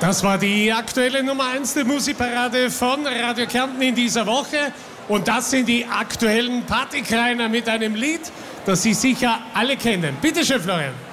Das war die aktuelle Nummer 1 der Musikparade von Radio Kärnten in dieser Woche. Und das sind die aktuellen Partykreiner mit einem Lied, das Sie sicher alle kennen. Bitte schön, Florian.